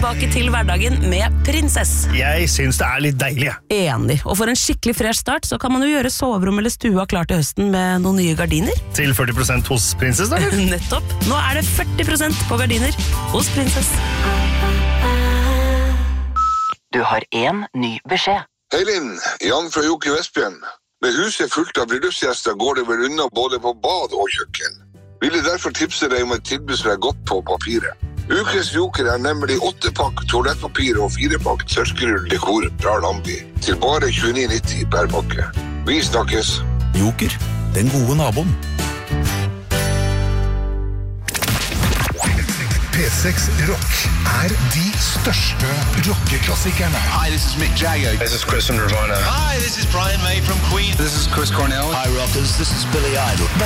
tilbake til hverdagen med Prinsess. Jeg synes det litt deilig. Enig, og for en skikkelig fresh start så kan man jo gjøre soverom eller stua klar til høsten med noen nye gardiner. Til 40% hos Prinsess, da? Nettopp, nå det 40% på gardiner hos Prinsess. Du har en ny beskjed. Hei Linn, Jan fra Jokke Vestbjørn. Med huset fullt av bryllupsgjester går det vel unna både på bad og kjøkken. Ville derfor tipse deg om et tilbud som godt på papiret. Ukes Joker nemlig 8-pakk toalettpapir og 4-pakk tørkerull dekor fra Lambi. Til bare 29,90 per pakke. Vi snakkes. Joker, den gode naboen. P6 Rock de største rockeklassikerne. Hi, this is Mick Jagger. This is Chris from Nirvana. Hi, this is Brian May from Queen. This is Chris Cornell. Hi, rockers. This is Billy Idol.